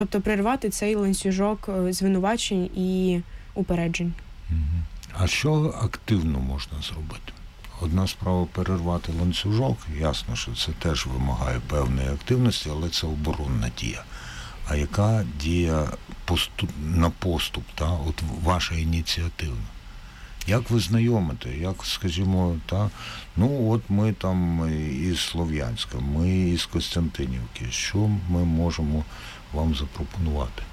Тобто перервати цей ланцюжок звинувачень і упереджень. А що активно можна зробити? Одна справа перервати ланцюжок, ясно, що це теж вимагає певної активності, але це оборонна дія. А яка дія на поступ, от ваша ініціативна? Як ви знайомите? Як, скажімо, от ми там із Слов'янська, ми із Костянтинівки. Що ми можемо вам запропонувати?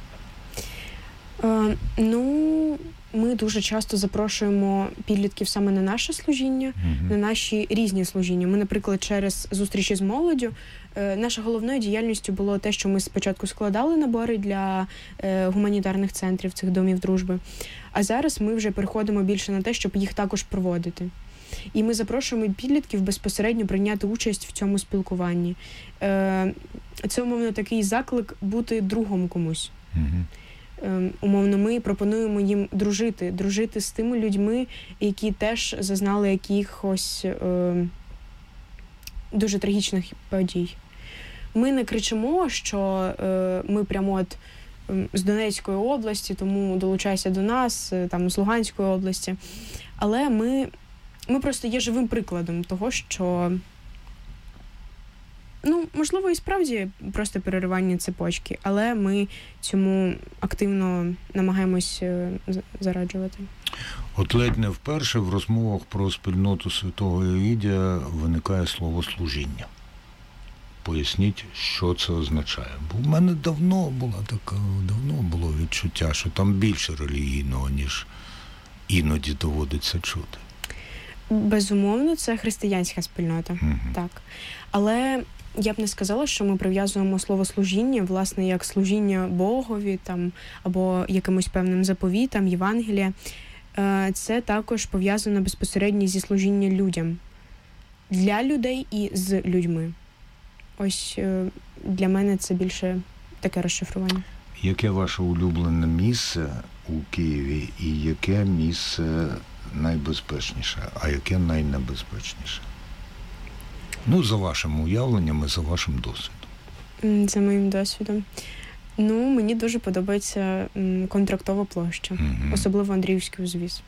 Ми дуже часто запрошуємо підлітків саме на наше служіння, на наші різні служіння. Ми, наприклад, через зустрічі з молоддю, наша головною діяльністю було те, що ми спочатку складали набори для гуманітарних центрів, цих домів дружби. А зараз ми вже переходимо більше на те, щоб їх також проводити. І ми запрошуємо підлітків безпосередньо прийняти участь в цьому спілкуванні. Це, умовно, такий заклик бути другом комусь. Умовно, ми пропонуємо їм дружити з тими людьми, які теж зазнали якихось дуже трагічних подій. Ми не кричимо, що ми прямо з Донецької області, тому долучайся до нас, там, з Луганської області. Але ми просто є живим прикладом того, що можливо, і справді просто переривання цепочки, але ми цьому активно намагаємось зараджувати. От ледь не вперше в розмовах про спільноту Святого Єгидія виникає слово «служіння». Поясніть, що це означає. Бо в мене давно було відчуття, що там більше релігійного, ніж іноді доводиться чути. Безумовно, це християнська спільнота, так. Але я б не сказала, що ми прив'язуємо слово «служіння», власне, як служіння Богові там, або якимось певним заповітам, Євангелія. Це також пов'язано безпосередньо зі служінням людям. Для людей і з людьми. Ось для мене це більше таке розшифрування. Яке ваше улюблене місце у Києві і яке місце найбезпечніше, а яке найнебезпечніше? За вашим уявленням і за вашим досвідом. За моїм досвідом. Мені дуже подобається Контрактова площа, особливо Андріївський узвіз.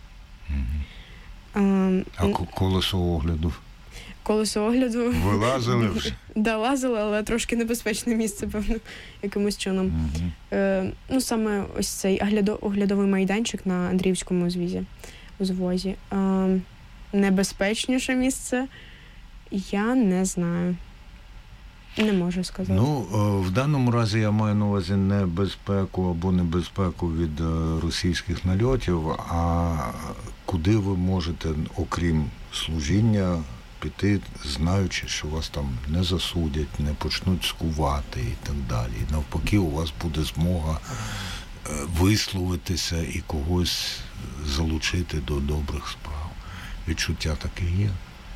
А колесо огляду? Колесо огляду... Ви лазили вже? Да, лазили, але трошки небезпечне місце, певно, якимось чином. Саме ось цей оглядовий майданчик на Андріївському узвозі. Небезпечніше місце я не знаю. Не можу сказати. В даному разі я маю на увазі не безпеку або небезпеку від російських нальотів, а куди ви можете, окрім служіння, піти, знаючи, що вас там не засудять, не почнуть скувати і так далі. І навпаки, у вас буде змога висловитися і когось залучити до добрих справ. Відчуття таке є?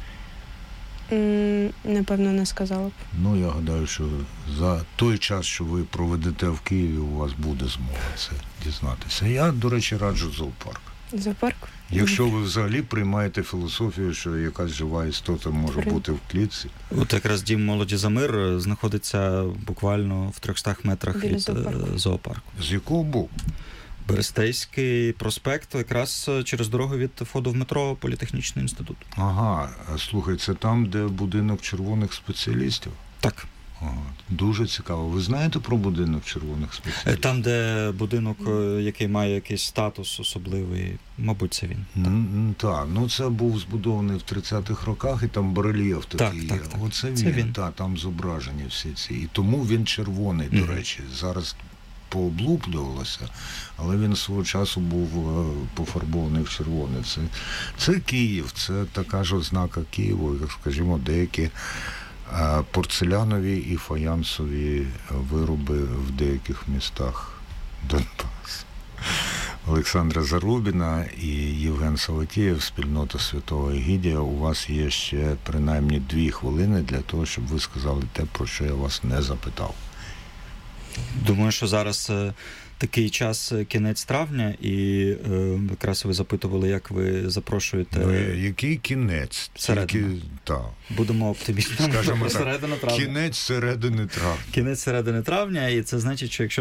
Напевно, не сказала б. Я гадаю, що за той час, що ви проведете в Києві, у вас буде змога це дізнатися. Я, до речі, раджу зоопарк. Зоопарк? Якщо ви взагалі приймаєте філософію, що якась жива істота може бути в клітці. От якраз Дім молоді за мир знаходиться буквально в 300 метрах від зоопарку. З якого боку? Берестейський проспект, якраз через дорогу від входу в метро Політехнічний інститут. Ага, слухай, це там, де будинок червоних спеціалістів? Так. Ага, дуже цікаво. Ви знаєте про будинок червоних спеціалістів? Там, де будинок, який має якийсь статус особливий, мабуть, це він. Так, це був збудований в 30-х роках, і там барельєф такий є. Оце він. Там зображені всі ці. І тому він червоний, до речі. Зараз пооблуплювалося, але він свого часу був пофарбований в червоне. Це Київ, це така ж ознака Києва, як, скажімо, деякі порцелянові і фаянсові вироби в деяких містах Донбасу. Олександра Зарубіна і Євген Саватєєв, спільнота Святого Єгидія. У вас є ще принаймні 2 хвилини для того, щоб ви сказали те, про що я вас не запитав. Думаю, що зараз такий час, кінець травня, і якраз ви запитували, як ви запрошуєте... Який кінець? Середина. Будемо оптимістами. Скажімо так, кінець середини травня. Кінець середини травня, і це значить, що якщо